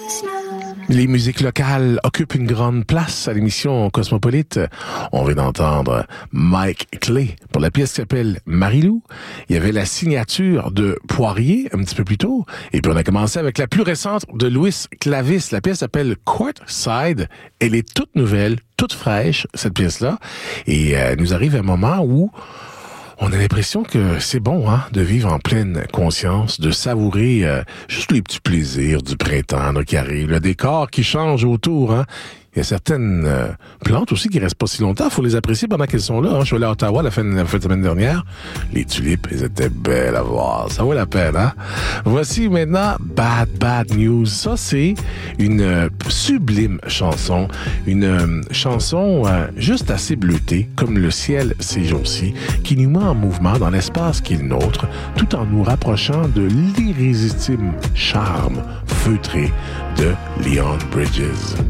Les musiques locales occupent une grande place à l'émission Cosmopolite. On vient d'entendre Mike Clay pour la pièce qui s'appelle Marilou. Il y avait la signature de Poirier un petit peu plus tôt. Et puis on a commencé avec la plus récente de Louis Clavis. La pièce s'appelle Courtside. Elle est toute nouvelle, toute fraîche, cette pièce-là. Et nous arrive un moment où on a l'impression que c'est bon de vivre en pleine conscience, de savourer juste les petits plaisirs du printemps qui arrive, le décor qui change autour. Il y a certaines plantes aussi qui restent pas si longtemps. Il faut les apprécier pendant qu'elles sont là. Je suis allé à Ottawa la fin de semaine dernière. Les tulipes, elles étaient belles à voir. Ça vaut la peine, Voici maintenant Bad News. Ça, c'est une sublime chanson. Une chanson juste assez bleutée, comme le ciel ces jours-ci, qui nous met en mouvement dans l'espace qui est le nôtre, tout en nous rapprochant de l'irrésistible charme feutré de Leon Bridges.